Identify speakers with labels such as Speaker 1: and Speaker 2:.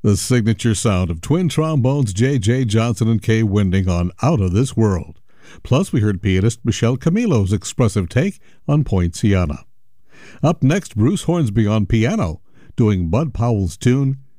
Speaker 1: The signature sound of twin trombones J.J. Johnson and Kay Winding on Out of This World. Plus, we heard pianist Michelle Camilo's expressive take on Poinciana. Up next, Bruce Hornsby on piano, doing Bud Powell's tune,